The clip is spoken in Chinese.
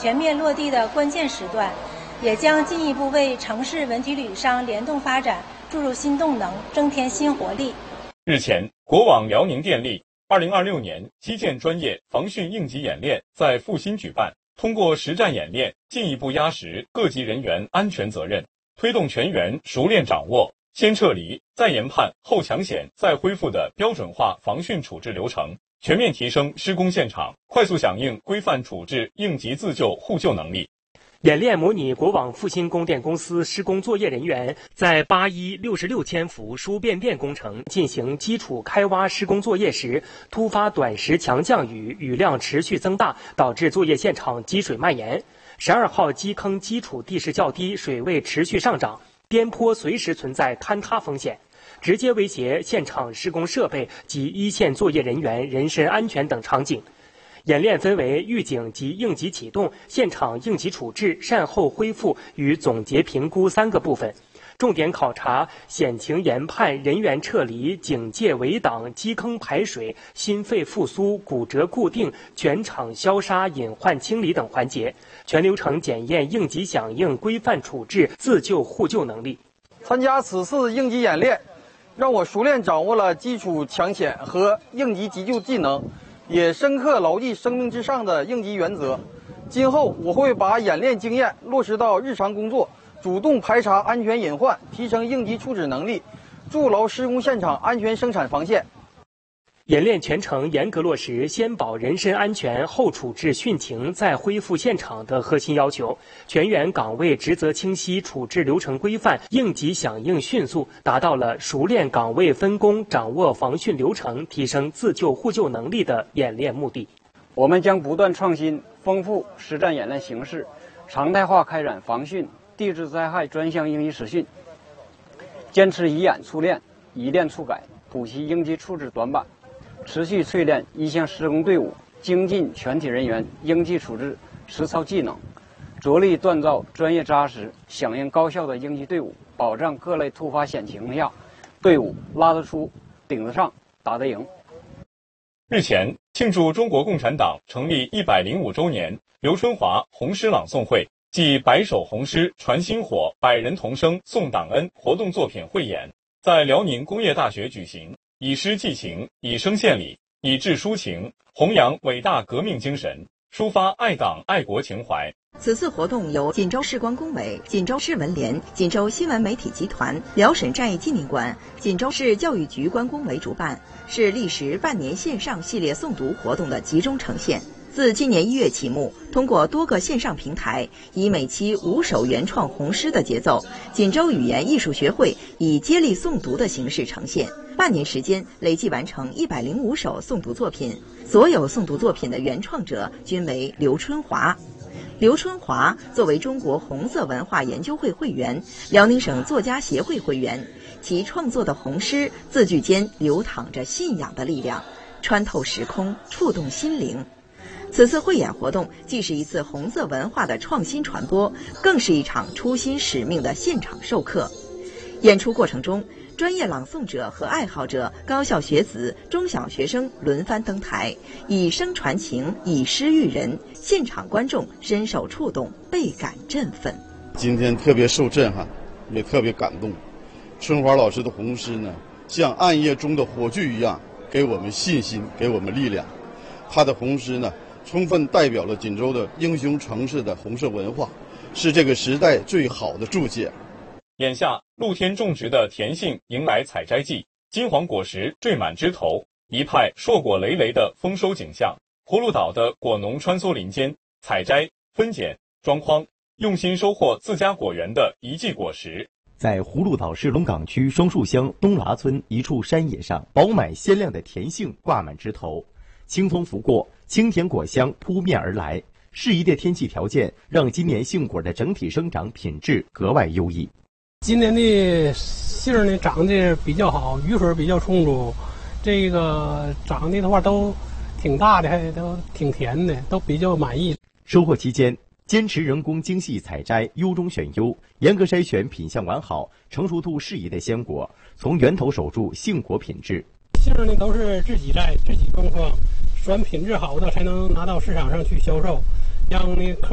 全面落地的关键时段，也将进一步为城市文体旅商联动发展注入新动能，增添新活力。 日前，国网辽宁电力2026年基建专业防汛应急演练在阜新举办，通过实战演练，进一步压实各级人员安全责任，推动全员熟练掌握先撤离、再研判、后抢险、再恢复的标准化防汛处置流程，全面提升施工现场快速响应、规范处置应急自救互救能力。 演练模拟国网阜新供电公司施工作业人员在81 66千伏输变电工程进行基础开挖施工作业时，突发短时强降雨，雨量持续增大，导致作业现场积水蔓延。12号基坑基础地势较低，水位持续上涨，边坡随时存在坍塌风险，直接威胁现场施工设备及一线作业人员人身安全等场景。演练分为预警及应急启动、现场应急处置、善后恢复与总结评估3个部分，重点考察险情研判、人员撤离、警戒围挡、基坑排水、心肺复苏、骨折固定、全场消杀、隐患清理等环节，全流程检验应急响应、规范处置、自救互救能力。 参加此次应急演练，让我熟练掌握了基础抢险和应急急救技能，也深刻牢记生命至上的应急原则。今后我会把演练经验落实到日常工作，主动排查安全隐患，提升应急处置能力，筑牢施工现场安全生产防线。 演练全程严格落实先保人身安全，后处置汛情，再恢复现场的核心要求，全员岗位职责清晰，处置流程规范，应急响应迅速，达到了熟练岗位分工、掌握防汛流程、提升自救互救能力的演练目的。 我们将不断创新、丰富实战演练形式，常态化开展防汛、地质灾害专项应急实训，坚持以演促练、以练促改，补齐应急处置短板，持续淬炼一线施工队伍、精进全体人员应急处置实操技能，着力锻造专业扎实、响应高效的应急队伍，保障各类突发险情下队伍拉得出、顶得上、打得赢。 日前，庆祝中国共产党成立105周年，刘春华红诗朗诵会暨白首红诗传薪火、百人同声颂党恩活动作品汇演在辽宁工业大学举行，以诗寄情，以声献礼，以志抒情，弘扬伟大革命精神，抒发爱党爱国情怀。 此次活动由锦州市关工委、锦州市文联、锦州新闻媒体集团、辽沈战役纪念馆、锦州市教育局关工委主办，是历时半年线上系列诵读活动的集中呈现。自今年1月启幕，通过多个线上平台，以每期5首原创红诗的节奏，锦州语言艺术学会以接力诵读的形式呈现。半年时间，累计完成105首诵读作品，所有诵读作品的原创者均为刘春华。刘春华作为中国红色文化研究会会员、辽宁省作家协会会员，其创作的红诗字句间流淌着信仰的力量，穿透时空，触动心灵。此次汇演活动既是一次红色文化的创新传播，更是一场初心使命的现场授课。演出过程中，专业朗诵者和爱好者、高校学子、中小学生轮番登台，以声传情，以诗育人，现场观众深受触动，倍感振奋。 今天特别受震撼，也特别感动。春华老师的红诗呢，像暗夜中的火炬一样，给我们信心，给我们力量。他的红诗呢，充分代表了锦州的英雄城市的红色文化，是这个时代最好的注解。 眼下，露天种植的田杏迎来采摘季，金黄果实缀满枝头，一派硕果累累的丰收景象。葫芦岛的果农穿梭林间，采摘、分拣、装筐，用心收获自家果园的一季果实。 在葫芦岛市龙岗区双树乡东拉村一处山野上，饱满鲜亮的田杏挂满枝头，清风拂过，清甜果香扑面而来。适宜的天气条件让今年杏果的整体生长品质格外优异。 今年的杏呢长得比较好，雨水比较充足，这个长得的话都挺大的，还都挺甜的，都比较满意。 收获期间，坚持人工精细采摘，优中选优，严格筛选品相完好、成熟度适宜的鲜果，从源头守住杏果品质。 杏呢都是自己摘、自己种放，选品质好的才能拿到市场上去销售，让那客